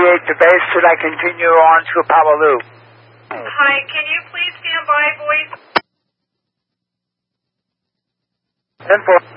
create the base. Should I continue on to Apollo Loop? Hi, can you please stand by, voice? 10-4.